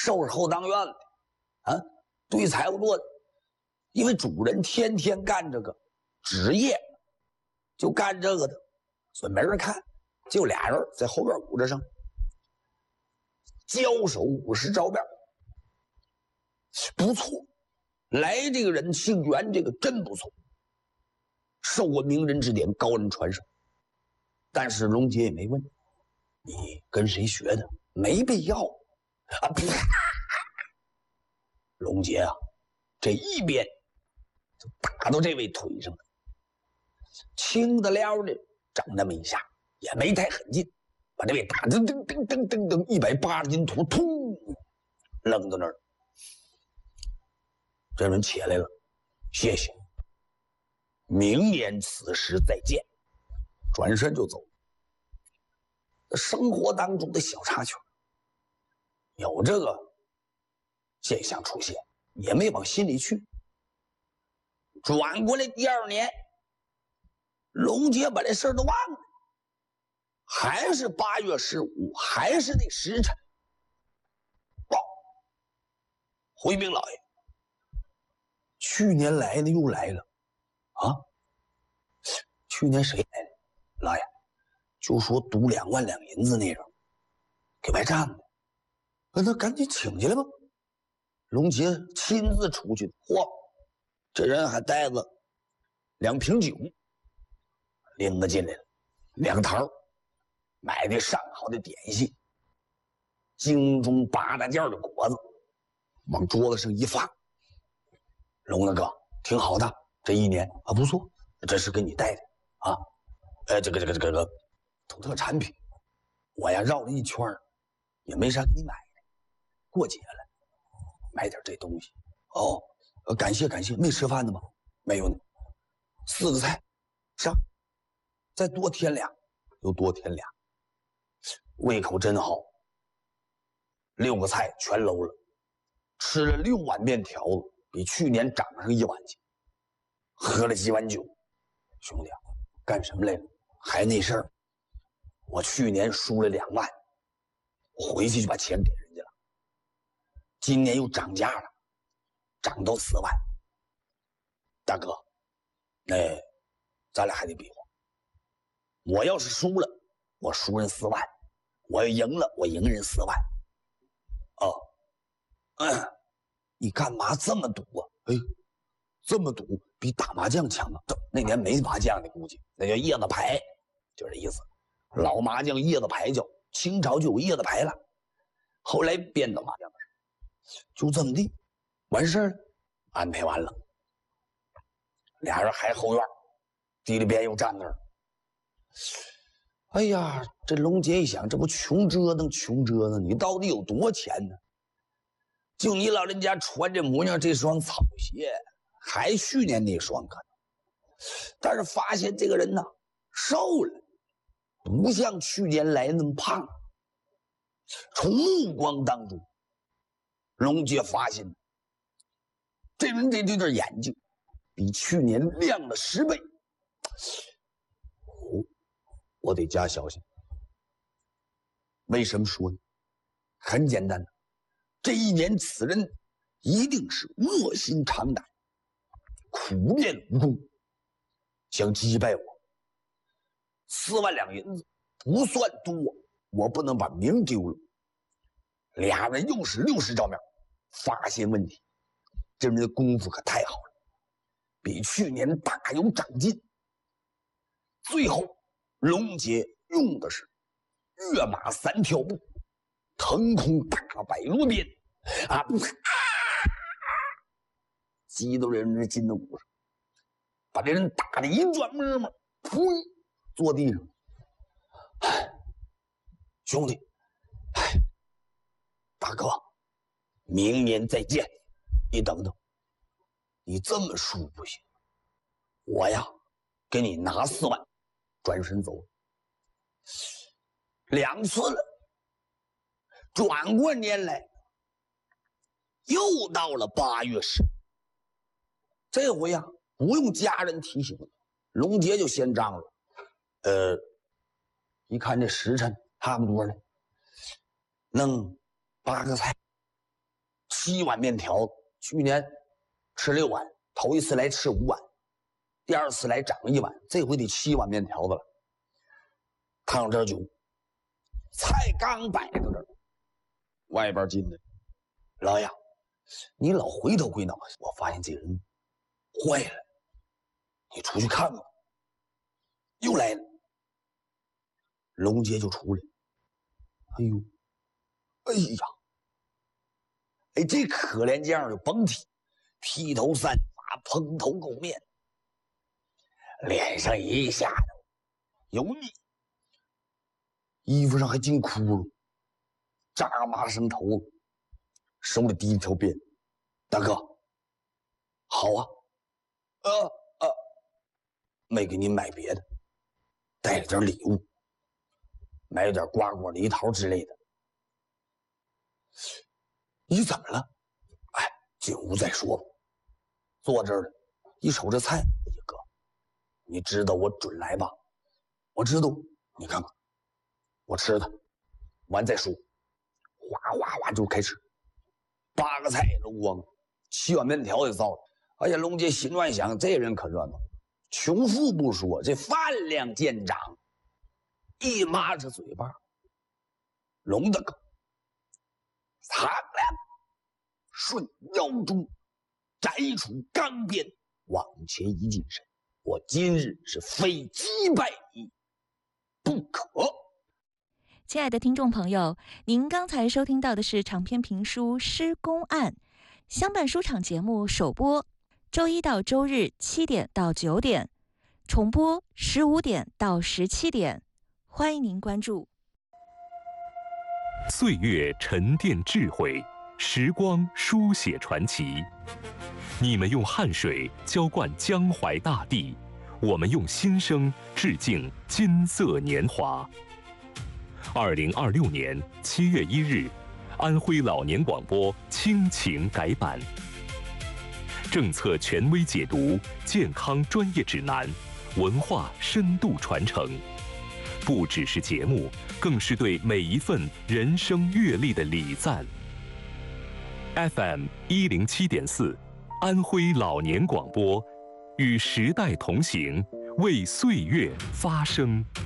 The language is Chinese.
收拾后当院的啊，堆财务垛的。因为主人天天干这个职业，就干这个的，所以没人看，就俩人在后院鼓着声，交手50招面，不错。来这个人姓袁，这个真不错，受过名人指点，高人传授。但是龙杰也没问你跟谁学的，没必要啊！龙杰啊，这一鞭就打到这位腿上了，轻的了的整那么一下，也没太狠劲，把这位打噔噔噔噔噔噔180斤土突扔到那儿。这人起来了，谢谢，明年此时再见，转身就走。生活当中的小插曲有这个现象出现，也没往心里去。转过来第2年，龙杰把这事儿都忘了，还是8月15，还是那时辰。报，回禀老爷，去年来的又来了啊！去年谁来了？老爷，就说赌2万两银子那种，给外站的。那赶紧请进来吧。龙杰亲自出去，嚯，这人还带着2瓶酒，拎了进来了，2坛买的上好的点心，京中8大件的果子，往桌子上一放。龙大哥，挺好的，这1年啊不错，这是给你带的啊。这个土特产品，我呀绕了一圈也没啥给你买的，过节了，买点这东西。哦，感谢，没吃饭的吗？没有呢。4个菜，上，再多添俩，又多添俩，胃口真好。6个菜全搂了，吃了6碗面条子，比去年涨上1碗去，喝了几碗酒。兄弟啊，干什么来了？还那事儿，我去年输了2万，我回去就把钱给人家了。今年又涨价了，涨到4万。大哥，咱俩还得比划。我要是输了，我输人4万；我要赢了，我赢人4万。你干嘛这么赌啊？这么赌比打麻将强啊！那年没麻将的，估计那叫叶子牌，就这意思。老麻将叶子牌叫，清朝就有叶子牌了，后来变到麻将了。就这么地，完事儿了，安排完了，俩人还后院，地里边又站那儿。哎呀，这龙杰一想，这不穷折腾，你到底有多钱呢？就你老人家穿这模样，这双草鞋还去年那双可能，但是发现这个人呢瘦了，不像去年来那么胖。从目光当中，龙杰发现这人这对眼睛比去年亮了10倍。我得加小心。为什么说呢？很简单，这1年此人一定是卧薪尝胆，苦练武功，想击败我。4万两银子不算多，我不能把名丢了。俩人又是60招面，发现问题，这人的功夫可太好了，比去年大有长进。最后龙杰用的是跃马3跳步，腾空大摆罗鞭啊！击到人的筋骨上，把这人打得一转摸摸，噗，坐地上。兄弟，大哥，明年再见。你等等，你这么输不行，我呀给你拿4万，转身走。2次了，转过年来，又到了8月10，这回呀不用家人提醒，龙杰就先张罗。一看这时辰差不多了，弄8个菜， 7碗面条，去年吃6碗，头一次来吃5碗，第2次来涨1碗，这回得7碗面条子了。烫上点酒，菜刚摆到这儿，外边进来，老杨，你老回头回脑，我发现这人坏了，你出去看看。又来了，龙杰就出来，哎呦，哎呀，哎，这可怜匠就甭提，披头散发，蓬头垢面，脸上一下子油腻，衣服上还进窟窿，扎麻生头，手里提一条鞭。大哥，好啊，没给您买别的，带了点礼物，买了点瓜果梨桃之类的。你怎么了？哎，进屋再说吧。坐这儿了，一瞅这菜，哎呀哥，你知道我准来吧？我知道，你看看，我吃它，完再说。哗哗哗就开吃，8个菜都光，7碗面条也造了。哎呀，龙杰心乱想，这人可热闹，穷富不说，这饭量见长。一抹着嘴巴，龙大哥，苍凉，顺腰中摘出钢鞭，往前一近身，我今日是非击败你不可。 亲爱的听众朋友，您刚才收听到的是长篇评书《施公案》，乡办书场节目首播，周一到周日7点到9点，重播15点到17点，欢迎您关注。 岁月沉淀智慧，时光书写传奇。你们用汗水浇灌江淮大地，我们用心声致敬金色年华。2026年7月1日，安徽老年广播亲情改版，政策权威解读，健康专业指南，文化深度传承，不只是节目，更是对每一份人生阅历的礼赞。FM 107.4，安徽老年广播，与时代同行，为岁月发声。